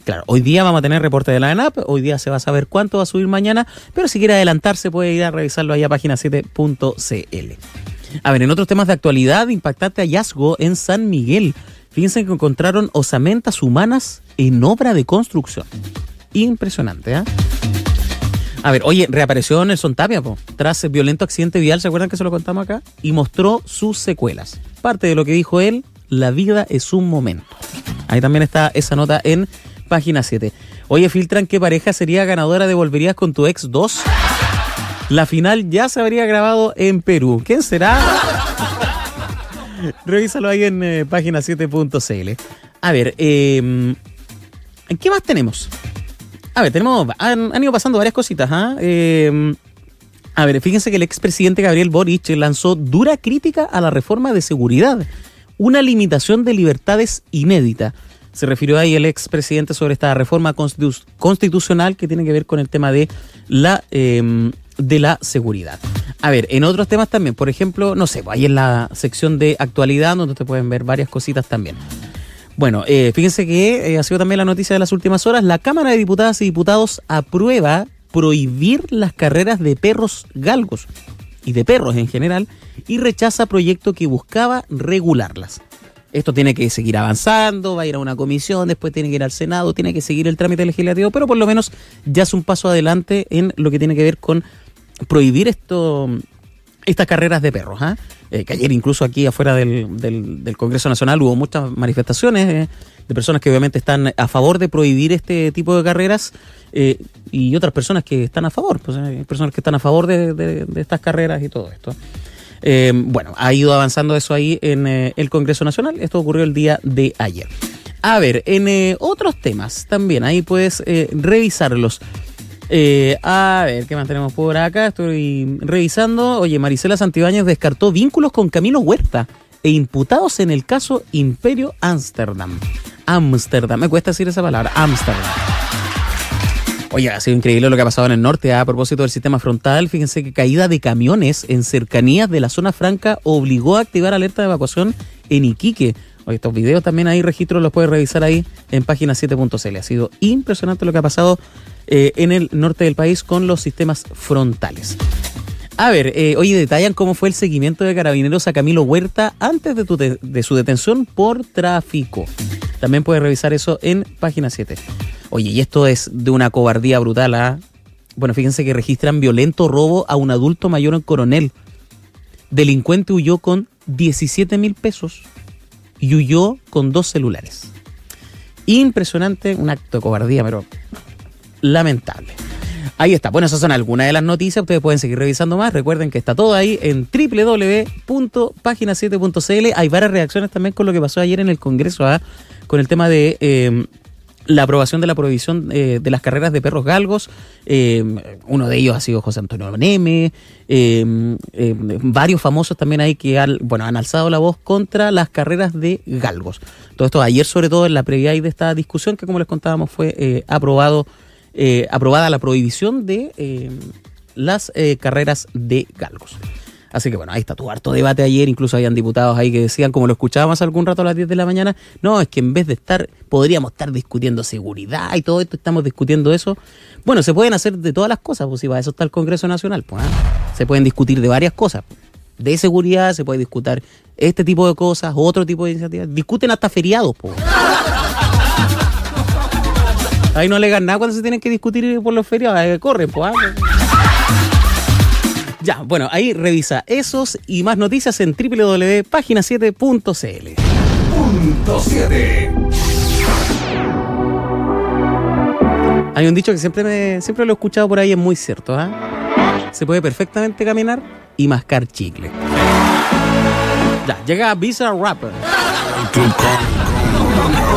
Claro, hoy día vamos a tener reporte de la ANAP, hoy día se va a saber cuánto va a subir mañana, pero si quiere adelantarse puede ir a revisarlo ahí a página7.cl. A ver, en otros temas de actualidad, impactante hallazgo en San Miguel. Fíjense que encontraron osamentas humanas en obra de construcción. Impresionante, ¿eh? A ver, oye, reapareció Nelson Tapia, tras el violento accidente vial, ¿se acuerdan que se lo contamos acá? Y mostró sus secuelas. Parte de lo que dijo él, la vida es un momento. Ahí también está esa nota en página 7. Oye, filtran qué pareja sería ganadora de Volverías con tu ex 2. La final ya se habría grabado en Perú. ¿Quién será? Revísalo ahí en página7.cl. A ver, ¿qué más tenemos? A ver, han ido pasando varias cositas. A ver, fíjense que el expresidente Gabriel Boric lanzó dura crítica a la reforma de seguridad. Una limitación de libertades inédita. Se refirió ahí el expresidente sobre esta reforma constitucional que tiene que ver con el tema de la seguridad. A ver, en otros temas también, por ejemplo, no sé, ahí en la sección de actualidad donde te pueden ver varias cositas también. Bueno, fíjense que ha sido también la noticia de las últimas horas. La Cámara de Diputadas y Diputados aprueba prohibir las carreras de perros galgos y de perros en general y rechaza proyecto que buscaba regularlas. Esto tiene que seguir avanzando, va a ir a una comisión, después tiene que ir al Senado, tiene que seguir el trámite legislativo, pero por lo menos ya es un paso adelante en lo que tiene que ver con prohibir estas carreras de perros. Que ayer incluso aquí afuera del Congreso Nacional hubo muchas manifestaciones de personas que obviamente están a favor de prohibir este tipo de carreras y otras personas que están a favor, pues, hay personas que están a favor de estas carreras y todo esto. Bueno, ha ido avanzando eso ahí en el Congreso Nacional. Esto ocurrió el día de ayer. A ver, en otros temas también, ahí puedes revisarlos. A ver, ¿qué más tenemos por acá? Estoy revisando. Oye, Marisela Santibáñez descartó vínculos con Camilo Huerta e imputados en el caso Imperio Ámsterdam. Me cuesta decir esa palabra, Ámsterdam. Oye, ha sido increíble lo que ha pasado en el norte. A propósito del sistema frontal, fíjense que caída de camiones en cercanías de la zona franca obligó a activar alerta de evacuación en Iquique. Oye, estos videos también hay registros, los puedes revisar ahí en página7.cl. Ha sido impresionante lo que ha pasado en el norte del país con los sistemas frontales. A ver, oye, detallan cómo fue el seguimiento de Carabineros a Camilo Huerta antes de su detención por tráfico. También puedes revisar eso en página 7. Oye, y esto es de una cobardía brutal. Bueno, fíjense que registran violento robo a un adulto mayor en Coronel. Delincuente huyó con 17,000 pesos y huyó con 2 celulares. Impresionante, un acto de cobardía, pero lamentable. Ahí está. Bueno, esas son algunas de las noticias. Ustedes pueden seguir revisando más. Recuerden que está todo ahí en www.página7.cl. Hay varias reacciones también con lo que pasó ayer en el Congreso, con el tema de la aprobación de la prohibición de las carreras de perros galgos. Uno de ellos ha sido José Antonio Neme. Varios famosos también hay que han alzado la voz contra las carreras de galgos. Todo esto ayer, sobre todo en la previa de esta discusión, que como les contábamos fue aprobada la prohibición de las carreras de galgos. Así que bueno, ahí está, tuvo harto debate ayer, incluso habían diputados ahí que decían, como lo escuchábamos algún rato a las 10 de la mañana, no, es que en vez de podríamos estar discutiendo seguridad y todo esto, estamos discutiendo eso. Bueno, se pueden hacer de todas las cosas, pues si para eso está el Congreso Nacional, pues se pueden discutir de varias cosas. De seguridad se puede discutir este tipo de cosas, otro tipo de iniciativas, discuten hasta feriados, pues. Ahí no alegan nada cuando se tienen que discutir por los feriados, corren, pues. Ya, bueno, ahí revisa esos y más noticias en www.página7.cl. Punto 7. Hay un dicho que siempre lo he escuchado por ahí, es muy cierto, Se puede perfectamente caminar y mascar chicle. Ya, llega Bizarrap.